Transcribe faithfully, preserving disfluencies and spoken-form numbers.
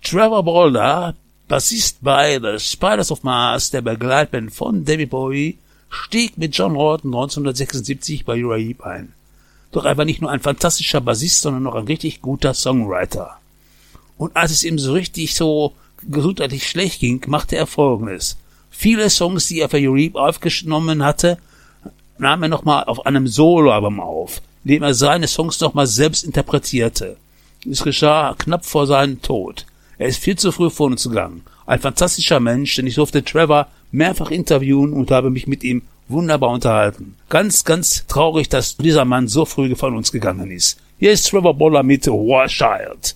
Trevor Bolder, Bassist bei The Spiders of Mars, der Begleitband von David Bowie, stieg mit John Lord neunzehnhundertsechsundsiebzig bei Uriah Heep ein. Doch er war nicht nur ein fantastischer Bassist, sondern noch ein richtig guter Songwriter. Und als es ihm so richtig so gesundheitlich schlecht ging, machte er Folgendes. Viele Songs, die er für Uriah Heep aufgenommen hatte, nahm er nochmal auf einem Soloalbum auf, indem er seine Songs nochmal selbst interpretierte. Es geschah knapp vor seinem Tod. Er ist viel zu früh von uns gegangen. Ein fantastischer Mensch, denn ich durfte Trevor mehrfach interviewen und habe mich mit ihm wunderbar unterhalten. Ganz, ganz traurig, dass dieser Mann so früh von uns gegangen ist. Hier ist Trevor Bolder mit War Child.